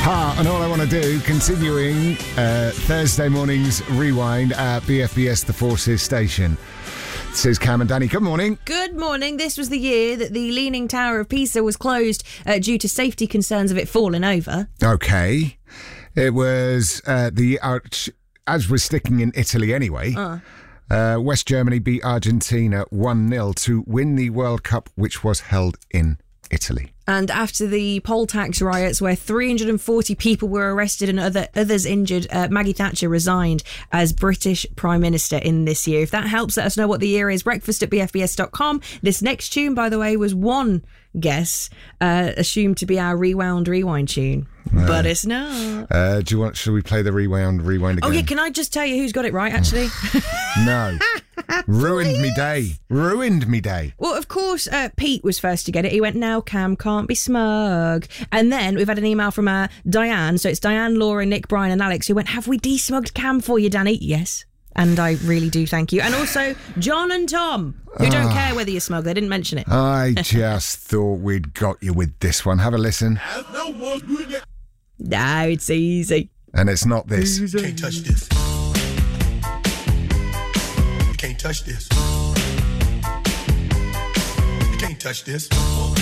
And all I want to do, continuing Thursday morning's rewind at BFBS The Forces station. This is Cam and Danny. Good morning. Good morning. This was the year that the Leaning Tower of Pisa was closed due to safety concerns of it falling over. Okay. It was as we're sticking in Italy anyway, West Germany beat Argentina 1-0 to win the World Cup, which was held in Italy. And after the poll tax riots, where 340 people were arrested and others injured, Maggie Thatcher resigned as British Prime Minister in this year. If that helps, let us know what the year is. Breakfast at bfbs.com. This next tune, by the way, was one guess assumed to be our rewind tune. But it's not. Shall we play the rewind again? Oh, yeah, can I just tell you who's got it right, actually? No. Ruined me day. Well, of course, Pete was first to get it. He went, now Cam can't be smug. And then we've had an email from Diane. So it's Diane, Laura, Nick, Brian and Alex who went, have we de-smugged Cam for you, Danny? Yes. And I really do thank you. And also John and Tom, who don't care whether you're smug. They didn't mention it. I just thought we'd got you with this one. Have a listen. No, it's easy. And it's not this. You can't touch this. You can't touch this. You can't touch this.